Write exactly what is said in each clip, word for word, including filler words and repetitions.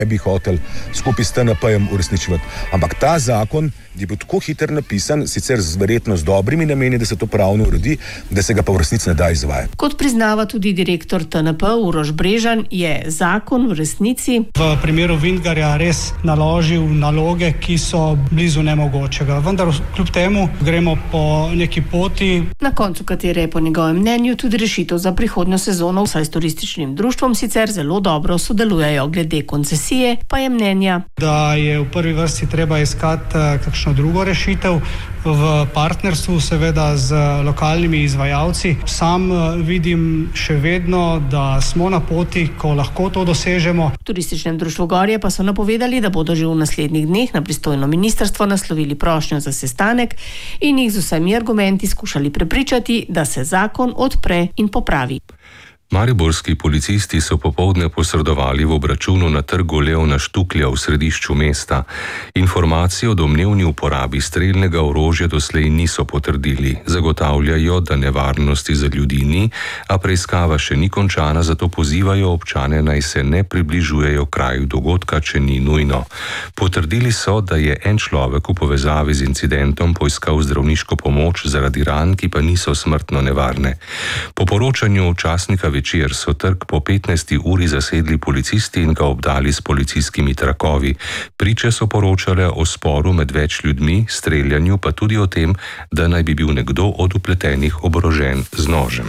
bi hotel skupaj s T N P-jem uresničevati. Ampak ta zakon je bil tako hiter napisan, sicer z verjetno z dobrimi nameni, da se to pravno uredi, da se ga pa v resnici ne da izvajati. Kot priznava tudi direktor T N P Uroš Brežan, je zakon v resnici v primeru Vintgarja res naložil naloge, ki so blizu nemogočega. Vendar kljub temu gremo po neki poti, na koncu katere je po njegovem mnenju tudi rešitev za prihodnjo sezono, saj s turističnim društvom sicer zelo dobro sodelujejo. Glede koncesije pa je mnenja, da je v prvi vrsti treba iskati kakšno drugo rešitev v partnerstvu, seveda z lokalnimi izvajalci. Sam vidim še vedno, da smo na poti, ko lahko to dosežemo. V turističnem društvu Gorje pa so napovedali, da bodo že v naslednjih dneh na pristojno ministrstvo naslovili prošnjo za sestanek in jih z vsemi argumenti skušali prepričati, da se zakon odpre in popravi. Mariborski policisti so popoldne posredovali v obračunu na trgu Leona Štuklja v središču mesta. Informacije o domnevni uporabi strelnega orožja doslej niso potrdili. Zagotavljajo, da nevarnosti za ljudi ni, a preiskava še ni končana, zato pozivajo občane, naj se ne približujejo kraju dogodka, če ni nujno. Potrdili so, da je en človek v povezavi z incidentom poiskal zdravniško pomoč zaradi ran, ki pa niso smrtno nevarne. Po poročanju časnika Večer so trg po petnajsti uri zasedli policisti in ga obdali s policijskimi trakovi. Priče so poročale o sporu med več ljudmi, streljanju pa tudi o tem, da naj bi bil nekdo od vpletenih oborožen z nožem.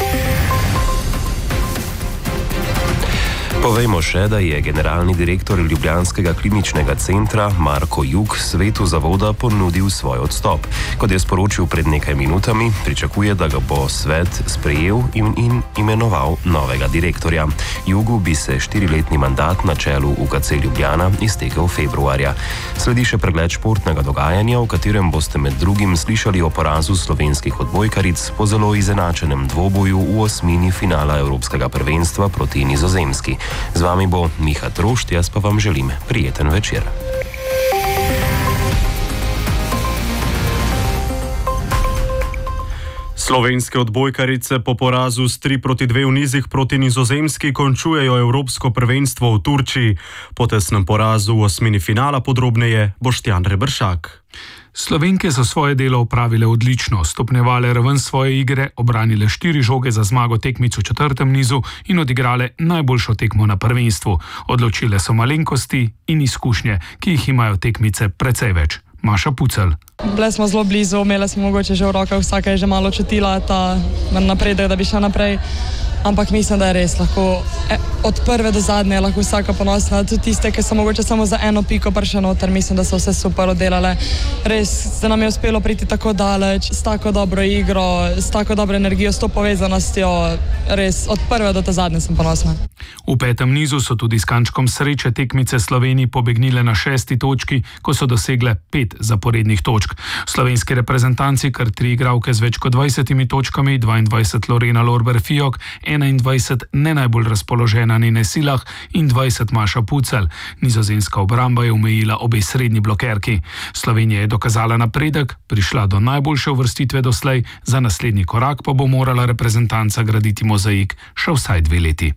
Povejmo še, da je generalni direktor ljubljanskega kliničnega centra Marko Jug svetu zavoda ponudil svoj odstop. Kot je sporočil pred nekaj minutami, pričakuje, da ga bo svet sprejel in, in imenoval novega direktorja. Jugu bi se štiriletni mandat na čelu U K C Ljubljana iztekel februarja. Sledi še pregled športnega dogajanja, v katerem boste med drugim slišali o porazu slovenskih odbojkaric po zelo izenačenem dvoboju v osmini finala Evropskega prvenstva proti Nizozemski. Z vami bo Miha Trošt, jaz pa vam želim prijeten večer. Slovenske odbojkarice po porazu s tri proti dve v nizih proti Nizozemski končujejo Evropsko prvenstvo v Turčiji. Po tesnem porazu v osmini finala podrobneje Boštjan Reberšak. Slovenke so svoje delo opravile odlično, stopnjevale raven svoje igre, obranile štiri žoge za zmago tekmic v četrtem nizu in odigrale najboljšo tekmo na prvenstvu. Odločile so malenkosti in izkušnje, ki jih imajo tekmice precej več. Maša Pucelj. Bile smo zelo blizu, imele smo mogoče že v rokah, vsaka je že malo čutila ta napredek, da bi šla naprej. Ampak mislim, da je res lahko od prve do zadnje lahko vsaka ponosna. Tudi tiste, ki so mogoče samo za eno piko prišle noter, mislim, da so vse super oddelale. Res se nam je uspelo priti tako daleč, s tako dobro igro, s tako dobro energijo, s to povezanostjo. Res od prve do te zadnje sem ponosna. V petem nizu so tudi s kančkom sreče tekmice Sloveniji pobegnile na šesti točki, ko so dosegle pet zaporednih točk. Slovenski reprezentanci kar tri igralke z več kot dvajsetimi točkami, dvaindvajset Lorena Lorber-Fijok, enaindvajset ne najbolj razpoložena Nene Silah in dvajset Maša Pucelj. Nizozemska obramba je omejila obe srednji blokerki. Slovenija je dokazala napredek, prišla do najboljše uvrstitve doslej, za naslednji korak pa bo morala reprezentanca graditi mozaik še vsaj dve leti.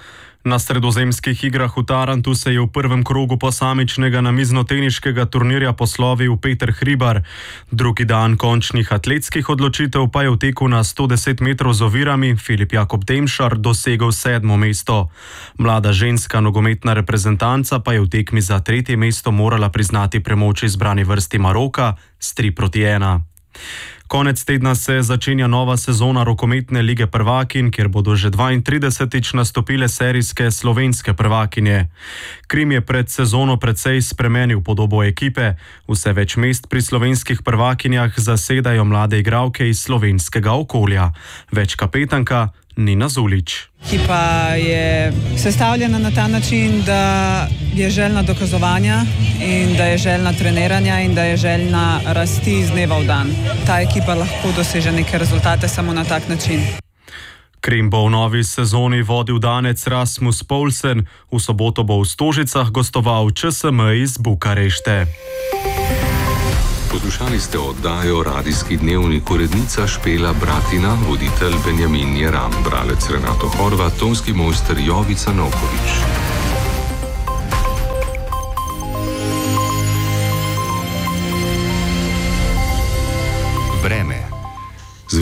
Na sredozemskih igrah v Tarantu se je v prvem krogu posamičnega namiznoteniškega turnirja poslovil Peter Hribar. Drugi dan končnih atletskih odločitev pa je v teku na sto deset metrov z ovirami Filip Jakob Demšar dosegel sedmo mesto. Mlada ženska nogometna reprezentanca pa je v tekmi za tretje mesto morala priznati premoč izbrani vrsti Maroka s tri proti ena. Konec tedna se začenja nova sezona rokometne lige prvakinj, kjer bodo že dvaintridesetič nastopile serijske slovenske prvakinje. Krim je pred sezono precej spremenil podobo ekipe. Vse več mest pri slovenskih prvakinjah zasedajo mlade igralke iz slovenskega okolja. Več kapetanka Nina Zulić. Ekipa je sestavljena na ta način, da je željna dokazovanja in da je željna treniranja in da je željna rasti iz dneva v dan. Ta ekipa lahko doseže neke rezultate samo na tak način. Krim bo v novi sezoni vodil danec Rasmus Poulsen, v soboto bo v Stožicah gostoval Č S M iz Bukarešte. Poslušali ste oddajo Radijski dnevnik, urednica Špela Bratina, voditelj Benjamin Jeram, bralec Renato Horvat, tonski mojster Jovica Novković.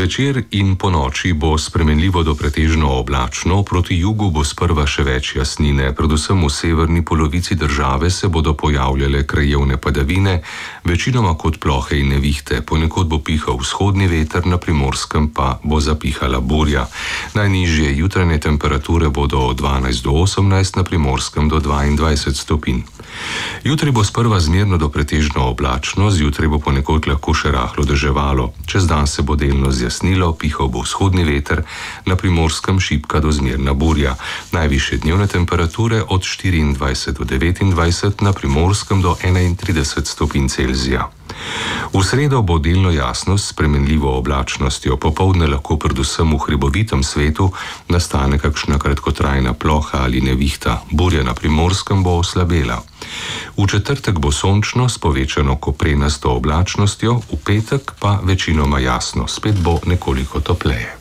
Zvečer in po noči bo spremenljivo do pretežno oblačno, proti jugu bo sprva še več jasnine, predvsem v severni polovici države se bodo pojavljale krajevne padavine, večinoma kot plohe in nevihte, ponekod bo pihal vzhodni veter, na Primorskem pa bo zapihala burja. Najnižje jutranje temperature bodo od dvanajst do osemnajst, na Primorskem do dvaindvajset stopinj. Jutri bo sprva zmerno do pretežno oblačno, zjutraj bo ponekod lahko še rahlo deževalo. Čez dan se bo delno zjasnilo, pihal bo vzhodni veter, na Primorskem šibka do zmerna burja. Najvišje dnevne temperature od štiriindvajset do devetindvajset, na Primorskem do enaintrideset stopinj Celzija. V sredo bo delno jasno s spremenljivo oblačnostjo, popoldne lahko predvsem v hribovitem svetu nastane kakšna kratkotrajna ploha ali nevihta, burja na Primorskem bo oslabela. V četrtek bo sončno s povečano koprenasto oblačnostjo, v petek pa večinoma jasno, spet bo nekoliko topleje.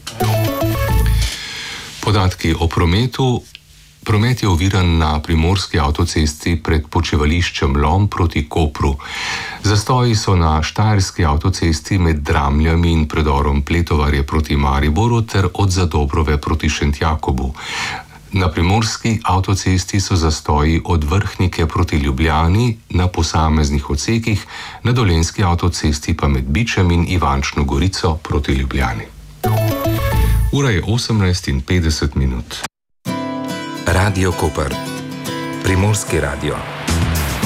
Podatki o prometu. Promet je oviran na primorski avtocesti pred počivališčem Lom proti Kopru. Zastoji so na štajerski avtocesti med Dramljami in predorom Pletovarje proti Mariboru ter od Zadobrove proti Šentjakobu. Na primorski avtocesti so zastoji od Vrhnike proti Ljubljani na posameznih odsekih, na dolenjski avtocesti pa med Bičem in Ivančno Gorico proti Ljubljani. Ura je osemnajst in petdeset minut. Radio Koper, Primorski radio.